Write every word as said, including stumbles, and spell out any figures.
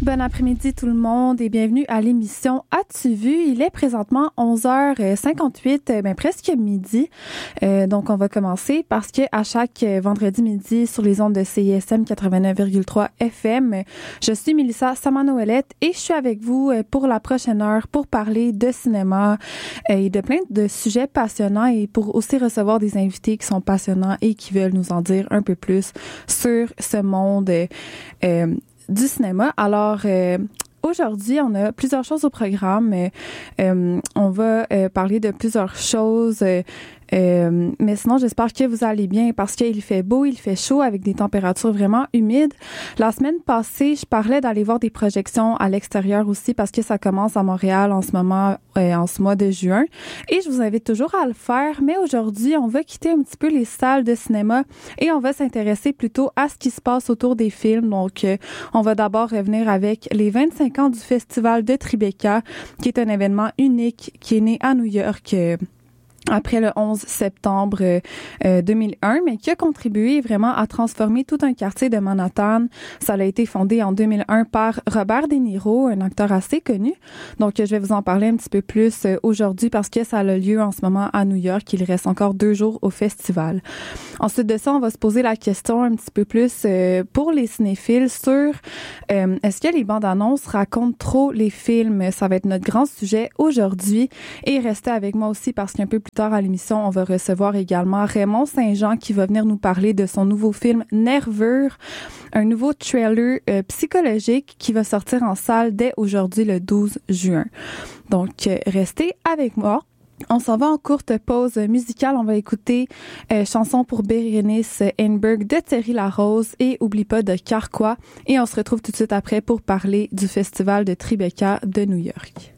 Bon après-midi tout le monde et bienvenue à l'émission As-tu vu? Il est présentement onze heures cinquante-huit, ben presque midi. Euh, donc on va commencer parce que à chaque vendredi midi sur les ondes de C I S M quatre-vingt-neuf virgule trois F M, je suis Mélissa Samanoëlette et je suis avec vous pour la prochaine heure pour parler de cinéma et de plein de sujets passionnants et pour aussi recevoir des invités qui sont passionnants et qui veulent nous en dire un peu plus sur ce monde euh, du cinéma. Alors, euh, aujourd'hui, on a plusieurs choses au programme. Euh, euh, on va euh, parler de plusieurs choses. Euh, Euh, mais sinon, j'espère que vous allez bien parce qu'il fait beau, il fait chaud avec des températures vraiment humides. La semaine passée, je parlais d'aller voir des projections à l'extérieur aussi parce que ça commence à Montréal en ce moment, euh, en ce mois de juin. Et je vous invite toujours à le faire. Mais aujourd'hui, on va quitter un petit peu les salles de cinéma et on va s'intéresser plutôt à ce qui se passe autour des films. Donc, euh, on va d'abord revenir avec les vingt-cinq ans du Festival de Tribeca, qui est un événement unique qui est né à New York euh, après le onze septembre euh, deux mille un, mais qui a contribué vraiment à transformer tout un quartier de Manhattan. Ça a été fondé en deux mille un par Robert De Niro, un acteur assez connu. Donc, je vais vous en parler un petit peu plus euh, aujourd'hui parce que ça a lieu en ce moment à New York. Il reste encore deux jours au festival. Ensuite de ça, on va se poser la question un petit peu plus euh, pour les cinéphiles sur euh, est-ce que les bandes annonces racontent trop les films? Ça va être notre grand sujet aujourd'hui. Et restez avec moi aussi parce qu'un peu plus tard à l'émission, on va recevoir également Raymond Saint-Jean qui va venir nous parler de son nouveau film Nervure, un nouveau trailer euh, psychologique qui va sortir en salle dès aujourd'hui le douze juin. Donc, euh, restez avec moi. On s'en va en courte pause musicale. On va écouter euh, Chanson pour Bérénice Einberg de Thierry Larose et Oublie pas de Carquois. Et on se retrouve tout de suite après pour parler du Festival de Tribeca de New York.